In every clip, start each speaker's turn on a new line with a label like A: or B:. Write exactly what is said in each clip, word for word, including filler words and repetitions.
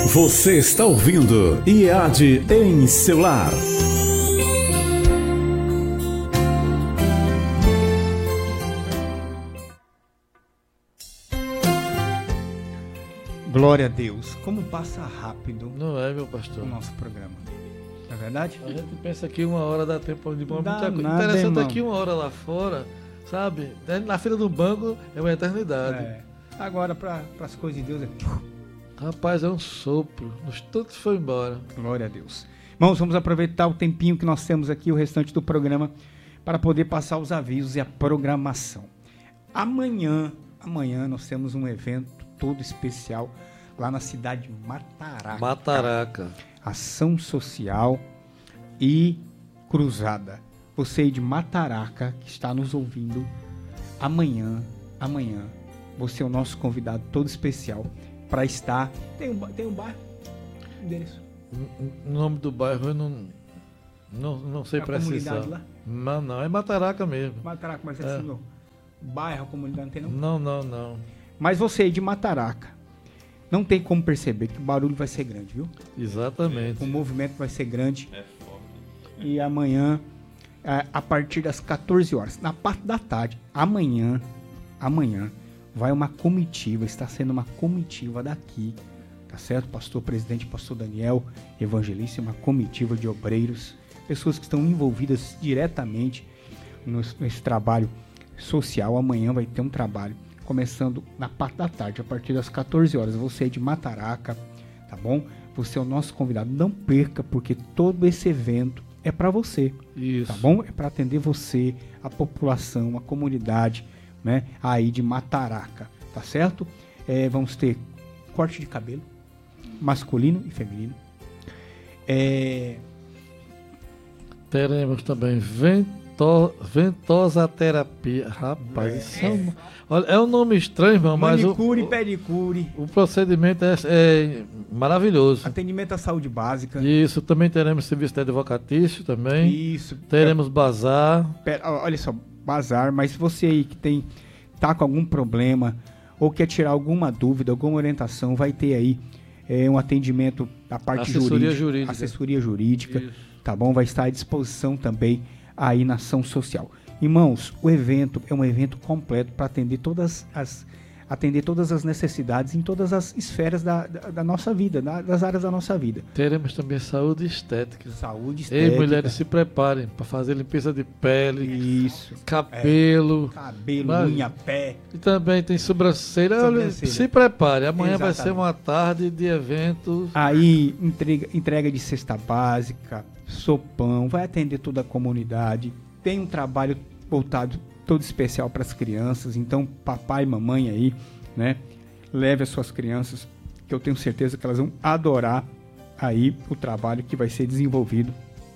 A: Você está ouvindo I A D em seu lar.
B: Glória a Deus. Como passa rápido.
C: Não é, meu pastor?
B: O nosso programa. Não é verdade?
C: A gente pensa que uma hora dá tempo de muita
B: Dá
C: coisa.
B: nada,
C: Interessante
B: irmão.
C: é que uma hora lá fora, sabe? Na fila do banco é uma eternidade.
B: É. Agora, para as coisas de Deus, é...
C: Rapaz, é um sopro. No instante foi embora.
B: Glória a Deus. Irmãos, vamos aproveitar o tempinho que nós temos aqui, o restante do programa, para poder passar os avisos e a programação. Amanhã, amanhã nós temos um evento todo especial lá na cidade de Mataraca.
C: Mataraca.
B: Ação social e cruzada. Você aí de Mataraca, que está nos ouvindo, amanhã, amanhã, você é o nosso convidado todo especial para estar... Tem um, tem um bairro? Endereço.
C: O nome do bairro eu não, não, não sei
B: É a
C: precisar.
B: comunidade lá?
C: Não, não, é Mataraca mesmo.
B: Mataraca, mas
C: É.
B: assim, no bairro, a comunidade não tem não?
C: Não, não, não.
B: Mas você aí de Mataraca, não tem como perceber que o barulho vai ser grande, viu?
C: Exatamente.
B: O movimento vai ser grande. E amanhã, a, a partir das quatorze horas, na parte da tarde, amanhã, amanhã, vai uma comitiva, está sendo uma comitiva daqui, tá certo? Pastor presidente, pastor Daniel, evangelista, uma comitiva de obreiros, pessoas que estão envolvidas diretamente nos- nesse trabalho social. Amanhã vai ter um trabalho começando na parte da tarde, a partir das quatorze horas. Você é de Mataraca, tá bom? Você é o nosso convidado. Não perca, porque todo esse evento é para você,
C: Isso.
B: tá bom? É para atender você, a população, a comunidade, né? Aí de Mataraca, tá certo? É, vamos ter corte de cabelo, masculino e feminino. É,
C: Teremos também vento, ventosa terapia. Rapaz, isso é um, olha, é um nome estranho, irmão, mas o,
B: manicure e pedicure,
C: o procedimento é, é maravilhoso.
B: atendimento à saúde básica.
C: Isso, também teremos serviço de advocatício também.
B: Isso.
C: Teremos bazar.
B: Pera, ó, olha só, bazar, mas você aí que tem, tá com algum problema ou quer tirar alguma dúvida, alguma orientação, vai ter aí é, um atendimento da parte
C: Assessoria
B: jurídica,
C: jurídica.
B: assessoria jurídica,
C: Isso.
B: tá bom? Vai estar à disposição também aí na ação social. Irmãos, o evento é um evento completo para atender todas as atender todas as necessidades em todas as esferas da, da, da nossa vida, da- das áreas da nossa vida.
C: Teremos também saúde estética.
B: Saúde
C: Ei,
B: estética.
C: mulheres, se preparem para fazer limpeza de pele,
B: Isso.
C: cabelo.
B: Cabelo,
C: Mas-
B: unha, pé.
C: E também tem sobrancelha. Olha,
B: Sobrancelha.
C: se prepare, amanhã vai
B: Exatamente.
C: ser uma tarde de eventos.
B: Aí, entrega, entrega de cesta básica, sopão, vai atender toda a comunidade. Tem um trabalho voltado todo especial para as crianças. Então, papai e mamãe aí, né? Leve as suas crianças, que eu tenho certeza que elas vão adorar aí o trabalho que vai ser desenvolvido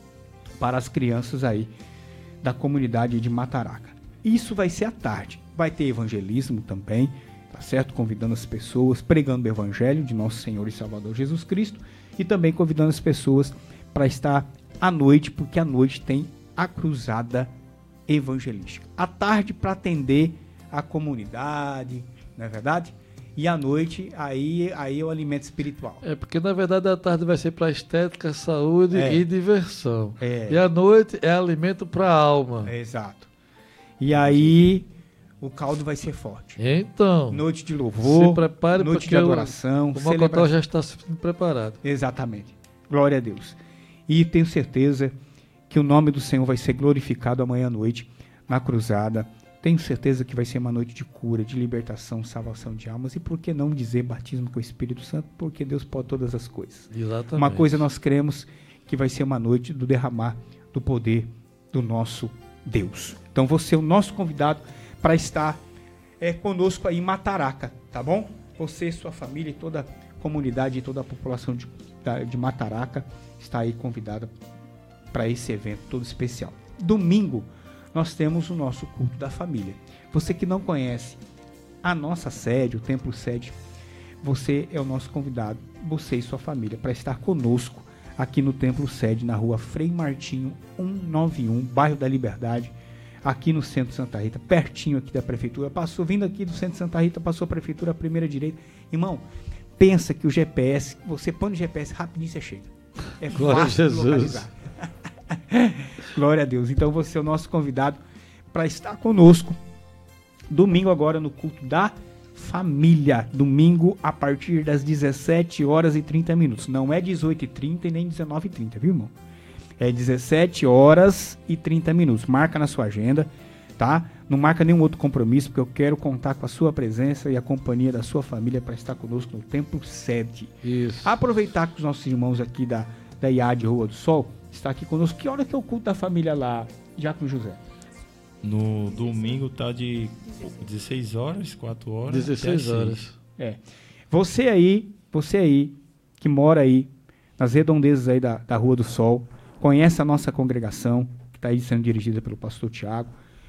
B: para as crianças aí da comunidade de Mataraca. Isso vai ser à tarde. Vai ter evangelismo também, tá certo? Convidando as pessoas, pregando o evangelho de nosso Senhor e Salvador Jesus Cristo e também convidando as pessoas para estar à noite, porque à noite tem a cruzada evangelística. À tarde para atender a comunidade, não é verdade? E à noite aí, aí é o alimento espiritual.
C: É porque na verdade a tarde vai ser para estética, saúde
B: É.
C: e diversão.
B: É.
C: E a noite é alimento para a alma.
B: É, exato. E aí o caldo vai ser forte.
C: Então,
B: Noite de louvor,
C: se prepare
B: noite
C: porque
B: de adoração,
C: o, o Mocotó
B: celebração.
C: já está sendo preparado.
B: Exatamente. Glória a Deus. E tenho certeza que o nome do Senhor vai ser glorificado amanhã à noite na cruzada. Tenho certeza que vai ser uma noite de cura, de libertação, salvação de almas. E por que não dizer batismo com o Espírito Santo? Porque Deus pode todas as coisas.
C: Exatamente.
B: Uma coisa nós cremos que vai ser uma noite do derramar do poder do nosso Deus. Então você é o nosso convidado para estar é, conosco aí em Mataraca, tá bom? Você, sua família e toda a comunidade e toda a população de, da- de Mataraca está aí convidada para esse evento todo especial. Domingo nós temos o nosso culto da família. Você que não conhece a nossa sede, o templo sede, você é o nosso convidado, você e sua família, para estar conosco aqui no templo sede, na rua Frei Martinho cento e noventa e um, bairro da Liberdade, aqui no centro de Santa Rita, pertinho aqui da prefeitura. Passou vindo aqui do centro de Santa Rita, passou a prefeitura, a primeira direita. Irmão, pensa que o G P S, você põe no G P S, rapidinho você chega. É
C: Glória
B: fácil
C: a
B: de
C: Jesus.
B: localizar. Glória a Deus. Então você é o nosso convidado para estar conosco domingo agora no culto da família. Domingo a partir das dezessete horas e trinta minutos. Não é dezoito e trinta e nem dezenove e trinta, viu, irmão? É dezessete horas e trinta minutos. Marca na sua agenda, tá? Não marca nenhum outro compromisso, porque eu quero contar com a sua presença e a companhia da sua família para estar conosco no Templo Sede.
C: Isso.
B: Aproveitar que os nossos irmãos aqui da, da I A D Rua do Sol está aqui conosco. Que hora que é o culto da família lá, Diácono José?
D: No domingo tá de dezesseis horas, quatro horas.
C: dezesseis horas.
B: É. Você aí, você aí, que mora aí, nas redondezas aí da, da Rua do Sol, conhece a nossa congregação, que está aí sendo dirigida pelo pastor Tiago.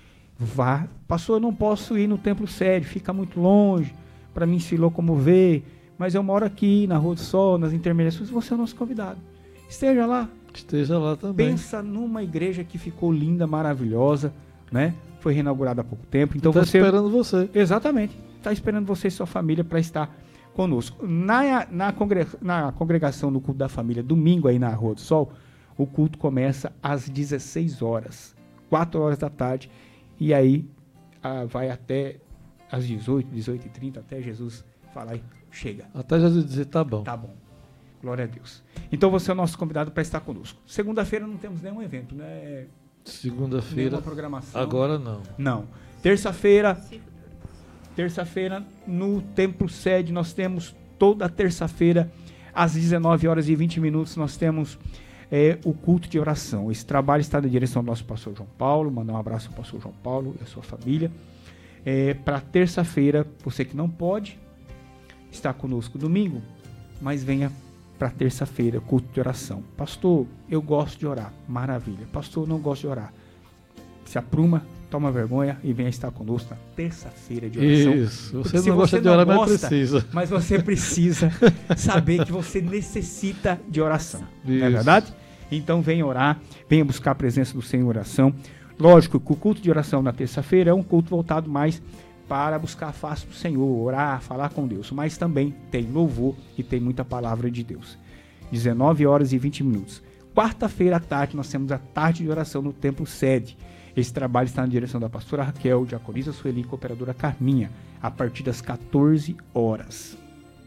B: Vá, pastor, eu não posso ir no Templo Sede, fica muito longe, para mim se locomover, mas eu moro aqui na Rua do Sol, nas intermediações, você é o nosso convidado. Esteja lá.
C: Esteja lá também.
B: Pensa numa igreja que ficou linda, maravilhosa, né? Foi reinaugurada há pouco tempo. Então
C: tá
B: você
C: esperando você.
B: Exatamente. Está esperando você e sua família para estar conosco. Na, na, congre, na congregação do culto da família, domingo aí na Rua do Sol, o culto começa às dezesseis horas, quatro horas da tarde, e aí ah, vai até às dezoito, dezoito e trinta, até Jesus falar e chega.
C: Até Jesus dizer, tá bom.
B: Tá bom. Glória a Deus. Então você é o nosso convidado para estar conosco. Segunda-feira não temos nenhum evento, né?
C: Segunda-feira.
B: Nenhuma programação.
C: Agora não.
B: Não. Terça-feira, terça-feira no Templo Sede, nós temos toda terça-feira, às dezenove horas e vinte minutos, nós temos é, o culto de oração. Esse trabalho está na direção do nosso pastor João Paulo. Mandar um abraço ao pastor João Paulo e a sua família. É, para terça-feira, você que não pode estar conosco domingo, mas venha para terça-feira, culto de oração. Pastor, eu gosto de orar. Maravilha. Pastor, não gosto de orar. Se apruma, toma vergonha e venha estar conosco na terça-feira de oração.
C: Isso. Você
B: Porque
C: não gosta
B: você
C: de orar,
B: não
C: mas
B: gosta,
C: precisa.
B: Mas você precisa saber que você necessita de oração.
C: Isso.
B: Não é verdade? Então venha orar, venha buscar a presença do Senhor em oração. Lógico que o culto de oração na terça-feira é um culto voltado mais para buscar a face do Senhor, orar, falar com Deus. Mas também tem louvor e tem muita palavra de Deus. dezenove horas e vinte minutos. Quarta-feira à tarde nós temos a tarde de oração no Templo Sede. Esse trabalho está na direção da pastora Raquel, diaconisa Sueli e cooperadora Carminha, a partir das quatorze horas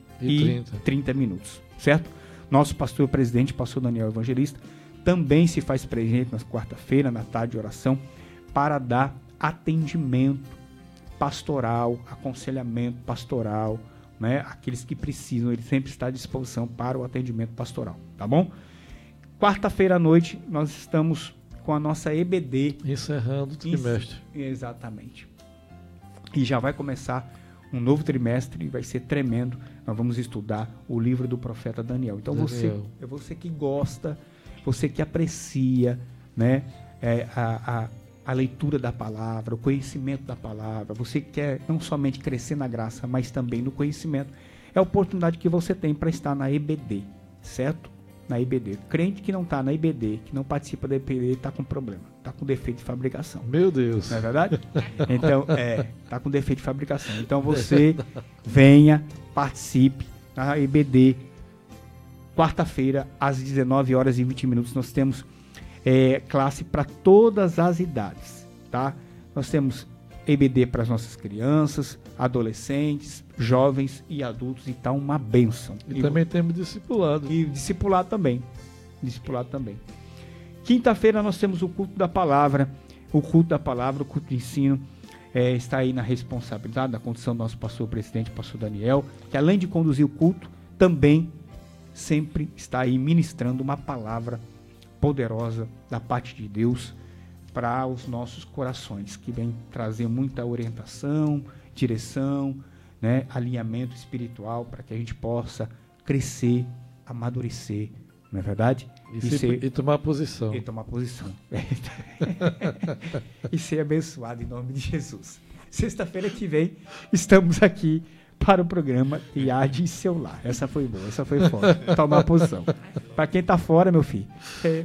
B: e trinta minutos, certo? Nosso pastor presidente, pastor Daniel Evangelista, também se faz presente na quarta-feira, na tarde de oração, para dar atendimento pastoral, aconselhamento pastoral, né? Aqueles que precisam, ele sempre está à disposição para o atendimento pastoral, tá bom? Quarta-feira à noite, nós estamos com a nossa E B D.
C: Encerrando o trimestre.
B: Exatamente. E já vai começar um novo trimestre e vai ser tremendo. Nós vamos estudar o livro do profeta Daniel. Então
C: Daniel.
B: você, é você que gosta, você que aprecia, né, é, a, a, a leitura da palavra, o conhecimento da palavra, você que quer não somente crescer na graça, mas também no conhecimento, é a oportunidade que você tem para estar na E B D, certo? Na I B D. Crente que não está na I B D, que não participa da I B D, está com problema. Está com defeito de fabricação.
C: Meu Deus.
B: Não é verdade? Então, é, está com defeito de fabricação. Então, você venha, participe na I B D. Quarta-feira, às dezenove horas e vinte minutos, nós temos é, classe para todas as idades, tá? Nós temos I B D para as nossas crianças, adolescentes, jovens e adultos, e tá uma bênção.
C: E, e também temos discipulado.
B: E discipulado também. Discipulado também. Quinta-feira nós temos o culto da palavra, o culto da palavra, o culto de ensino, é, está aí na responsabilidade, da condição do nosso pastor presidente, pastor Daniel, que além de conduzir o culto, também sempre está aí ministrando uma palavra poderosa da parte de Deus para os nossos corações, que vem trazer muita orientação, direção, né, alinhamento espiritual para que a gente possa crescer, amadurecer, não é verdade?
C: E,
B: e,
C: se,
B: ser,
C: e tomar posição.
B: E tomar posição. E ser abençoado em nome de Jesus. Sexta-feira que vem estamos aqui para o programa I A D em seu lar. Essa foi boa, essa foi forte. Tomar posição. Pra quem tá fora, meu filho. É.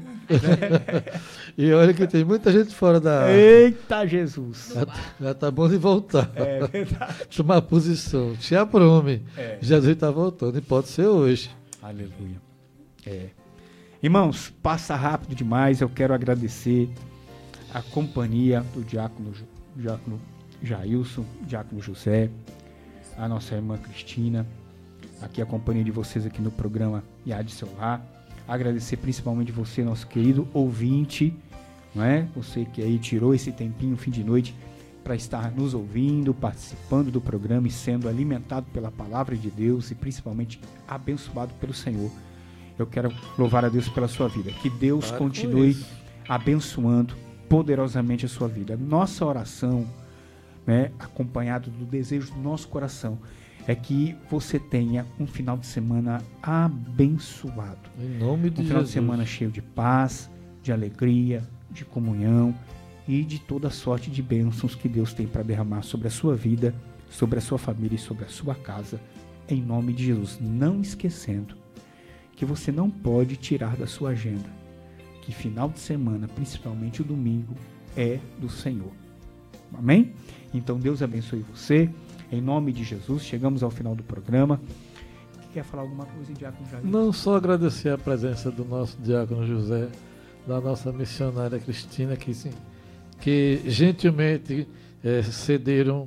C: E olha que tem muita gente fora da...
B: Eita, Jesus.
C: Já, já tá bom de voltar.
B: É verdade.
C: Tomar posição. Te aprume.
B: É.
C: Jesus está voltando e pode ser hoje.
B: Aleluia. É. Irmãos, passa rápido demais. Eu quero agradecer a companhia do diácono, diácono Jailson, diácono José, a nossa irmã Cristina, aqui a companhia de vocês aqui no programa I A D Seu Lar. Agradecer principalmente você, nosso querido ouvinte, não é? Você que aí tirou esse tempinho, fim de noite, para estar nos ouvindo, participando do programa e sendo alimentado pela palavra de Deus e principalmente abençoado pelo Senhor. Eu quero louvar a Deus pela sua vida. Que Deus
C: Para
B: continue abençoando poderosamente a sua vida. Nossa oração, né, acompanhado do desejo do nosso coração, é que você tenha um final de semana abençoado.
C: Em nome de
B: Um final
C: Jesus.
B: de semana cheio de paz, de alegria, de comunhão e de toda sorte de bênçãos que Deus tem para derramar sobre a sua vida, sobre a sua família e sobre a sua casa, em nome de Jesus. Não esquecendo que você não pode tirar da sua agenda que final de semana, principalmente o domingo, é do Senhor. Amém? Então Deus abençoe você. Em nome de Jesus, chegamos ao final do programa. Quer falar alguma coisa, Diácono Jair?
C: Não só agradecer a presença do nosso diácono José, da nossa missionária Cristina, que, sim, que gentilmente é, cederam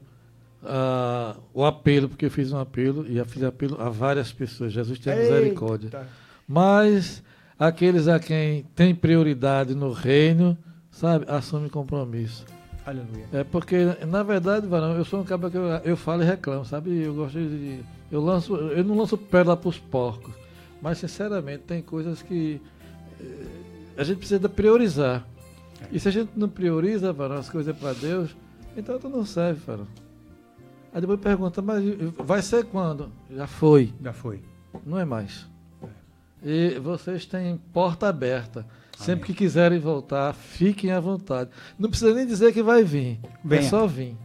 C: a, o apelo, porque eu fiz um apelo e eu fiz apelo a várias pessoas. Jesus tem misericórdia.
B: Eita.
C: Mas aqueles a quem tem prioridade no reino, sabe, assume compromisso.
B: Aleluia.
C: É porque, na verdade, Varão, eu sou um cara que eu, eu falo e reclamo, sabe? Eu gosto de. Eu, lanço, eu não lanço pérola para os porcos. Mas, sinceramente, tem coisas que eh, a gente precisa priorizar. E se a gente não prioriza, Varão, as coisas para Deus, então tu não serve, Varão. Aí depois pergunta, mas vai ser quando? Já foi.
B: Já foi.
C: Não é mais. E vocês têm porta aberta. Sempre
B: Amém.
C: que quiserem voltar, fiquem à vontade. Não precisa nem dizer que vai vir.
B: Venha.
C: É só vir.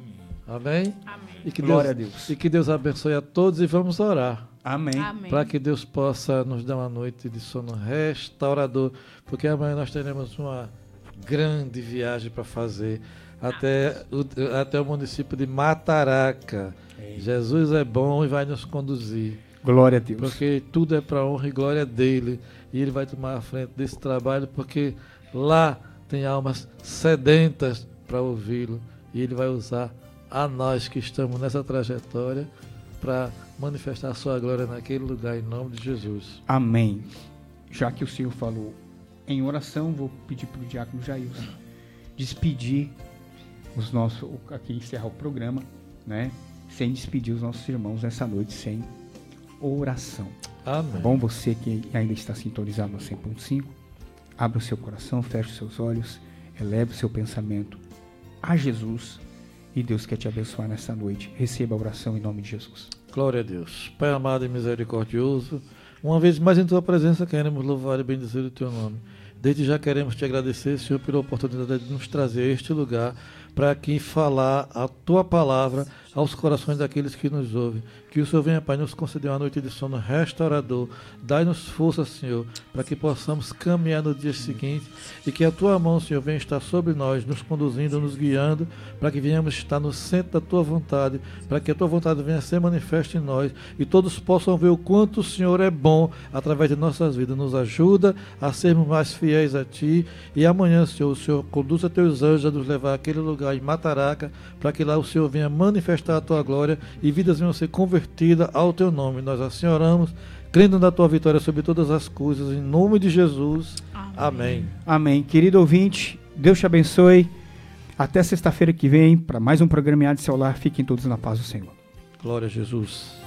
C: Amém?
E: Amém.
C: E que
B: Glória
C: Deus,
B: a Deus.
C: E que Deus abençoe a todos e vamos orar.
B: Amém.
E: Amém.
C: Para que Deus possa nos dar uma noite de sono restaurador. Porque amanhã nós teremos uma grande viagem para fazer até o, até o município de Mataraca.
B: Ei.
C: Jesus é bom e vai nos conduzir.
B: Glória a Deus.
C: Porque tudo é para a honra e glória dele. E ele vai tomar a frente desse trabalho, porque lá tem almas sedentas para ouvi-lo. E ele vai usar a nós que estamos nessa trajetória para manifestar a sua glória naquele lugar, em nome de Jesus.
B: Amém. Já que o Senhor falou em oração, vou pedir para o diácono Jailson despedir os nossos, aqui encerrar o programa, né? Sem despedir os nossos irmãos nessa noite, sem oração.
C: Amém.
B: Tá bom? Você que ainda está sintonizado no cem ponto cinco, abra o seu coração, feche os seus olhos, eleve o seu pensamento a Jesus e Deus quer te abençoar nessa noite. Receba a oração em nome de Jesus.
C: Glória a Deus. Pai amado e misericordioso, uma vez mais em tua presença queremos louvar e bendizer o teu nome. Desde já queremos te agradecer, Senhor, pela oportunidade de nos trazer a este lugar para aqui falar a tua palavra aos corações daqueles que nos ouvem. Que o Senhor venha, Pai, nos conceder uma noite de sono restaurador. Dai-nos força, Senhor, para que possamos caminhar no dia seguinte e que a tua mão, Senhor, venha estar sobre nós, nos conduzindo, nos guiando, para que venhamos estar no centro da tua vontade, para que a tua vontade venha ser manifesta em nós e todos possam ver o quanto o Senhor é bom através de nossas vidas. Nos ajuda a sermos mais fiéis a ti e amanhã, Senhor, o Senhor conduza teus anjos a nos levar àquele lugar em Mataraca, para que lá o Senhor venha manifestar a tua glória e vidas venham ser convertidas ao teu nome. Nós assim oramos, crendo na tua vitória sobre todas as coisas, em nome de Jesus.
E: Amém.
C: Amém.
B: Amém. Querido ouvinte, Deus te abençoe. Até sexta-feira que vem, para mais um programa I A D Seu Lar. Fiquem todos na paz do Senhor.
C: Glória a Jesus.